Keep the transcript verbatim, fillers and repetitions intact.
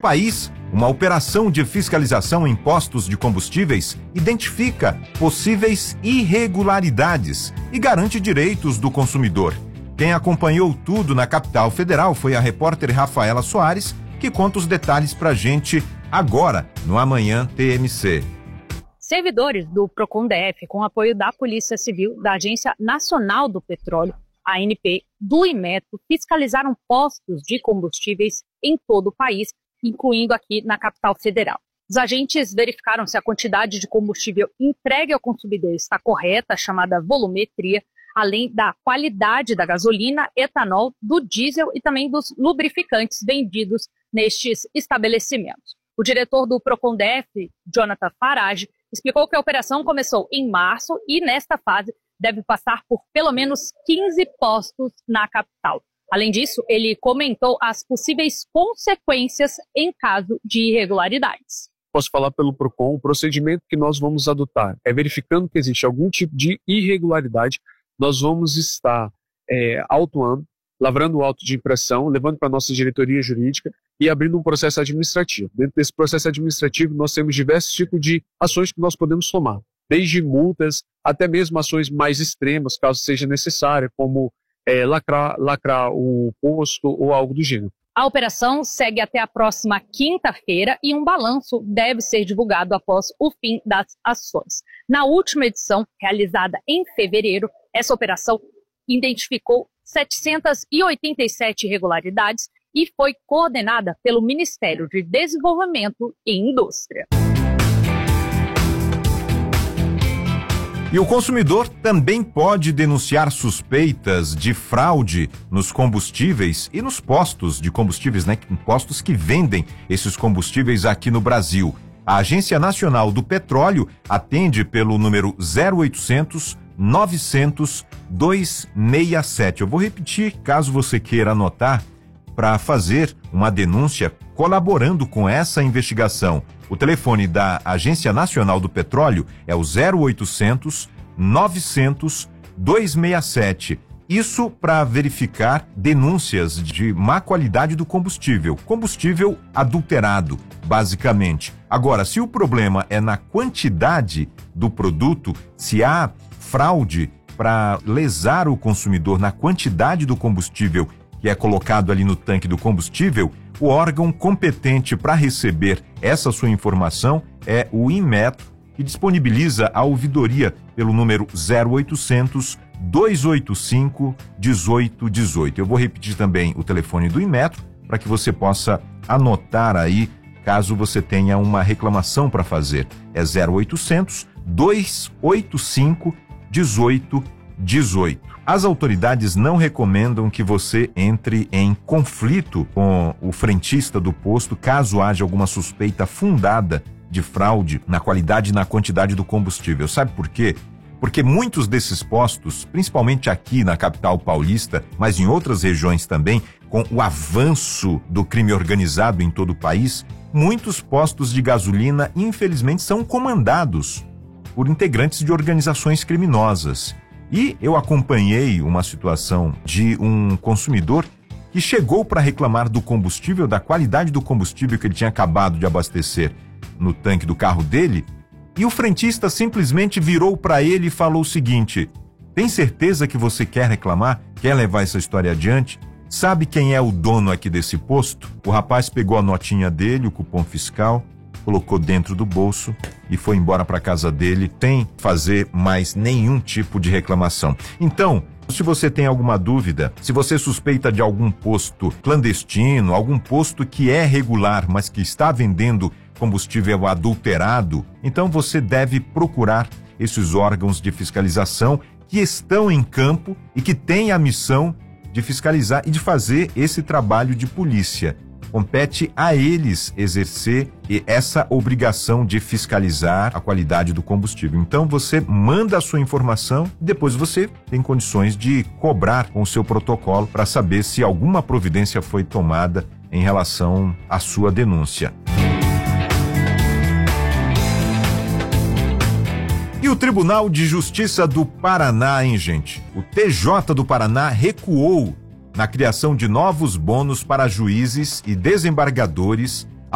país, uma operação de fiscalização em postos de combustíveis identifica possíveis irregularidades e garante direitos do consumidor. Quem acompanhou tudo na capital federal foi a repórter Rafaela Soares, que conta os detalhes pra gente agora, no Amanhã T M C. Servidores do Procon D F, com apoio da Polícia Civil, da Agência Nacional do Petróleo, A N P, do Inmetro, fiscalizaram postos de combustíveis em todo o país, incluindo aqui na capital federal. Os agentes verificaram se a quantidade de combustível entregue ao consumidor está correta, chamada volumetria, além da qualidade da gasolina, etanol, do diesel e também dos lubrificantes vendidos nestes estabelecimentos. O diretor do Procon D F, Jonathan Farage, explicou que a operação começou em março e, nesta fase, deve passar por pelo menos quinze postos na capital. Além disso, ele comentou as possíveis consequências em caso de irregularidades. Posso falar pelo Procon, o procedimento que nós vamos adotar é verificando que existe algum tipo de irregularidade, nós vamos estar é, autuando, lavrando o auto de impressão, levando para a nossa diretoria jurídica e abrindo um processo administrativo. Dentro desse processo administrativo, nós temos diversos tipos de ações que nós podemos tomar, desde multas até mesmo ações mais extremas, caso seja necessária, como é, lacrar, lacrar o posto ou algo do gênero. A operação segue até a próxima quinta-feira e um balanço deve ser divulgado após o fim das ações. Na última edição, realizada em fevereiro, essa operação identificou setecentas e oitenta e sete irregularidades e foi coordenada pelo Ministério de Desenvolvimento e Indústria. E o consumidor também pode denunciar suspeitas de fraude nos combustíveis e nos postos de combustíveis, né? Postos que vendem esses combustíveis aqui no Brasil. A Agência Nacional do Petróleo atende pelo número zero oitocentos, novecentos, duzentos e sessenta e sete. Eu vou repetir, caso você queira anotar, para fazer uma denúncia colaborando com essa investigação. O telefone da Agência Nacional do Petróleo é o zero oitocentos, novecentos, duzentos e sessenta e sete. Isso para verificar denúncias de má qualidade do combustível, combustível adulterado, basicamente. Agora, se o problema é na quantidade do produto, se há fraude para lesar o consumidor na quantidade do combustível que é colocado ali no tanque do combustível, o órgão competente para receber essa sua informação é o Inmetro, que disponibiliza a ouvidoria pelo número zero oitocentos, duzentos e oitenta e cinco, dezoito dezoito. Eu vou repetir também o telefone do Inmetro para que você possa anotar aí, caso você tenha uma reclamação para fazer. É zero oitocentos, duzentos e oitenta e cinco, dezoito dezoito. As autoridades não recomendam que você entre em conflito com o frentista do posto caso haja alguma suspeita fundada de fraude na qualidade e na quantidade do combustível. Sabe por quê? Porque muitos desses postos, principalmente aqui na capital paulista, mas em outras regiões também, com o avanço do crime organizado em todo o país, muitos postos de gasolina, infelizmente, são comandados por integrantes de organizações criminosas. E eu acompanhei uma situação de um consumidor que chegou para reclamar do combustível, da qualidade do combustível que ele tinha acabado de abastecer no tanque do carro dele, e o frentista simplesmente virou para ele e falou o seguinte: tem certeza que você quer reclamar? Quer levar essa história adiante? Sabe quem é o dono aqui desse posto? O rapaz pegou a notinha dele, o cupom fiscal, colocou dentro do bolso e foi embora para casa dele sem fazer mais nenhum tipo de reclamação. Então, se você tem alguma dúvida, se você suspeita de algum posto clandestino, algum posto que é regular, mas que está vendendo combustível adulterado, então você deve procurar esses órgãos de fiscalização que estão em campo e que têm a missão de fiscalizar e de fazer esse trabalho de polícia. Compete a eles exercer essa obrigação de fiscalizar a qualidade do combustível. Então você manda a sua informação e depois você tem condições de cobrar com o seu protocolo para saber se alguma providência foi tomada em relação à sua denúncia. E o Tribunal de Justiça do Paraná, hein, gente? O T J do Paraná recuou na criação de novos bônus para juízes e desembargadores